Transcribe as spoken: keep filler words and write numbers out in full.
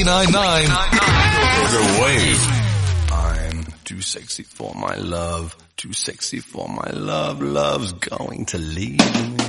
nine nine. The Wave. I'm too sexy for my love. Too sexy for my love. Love's going to leave me.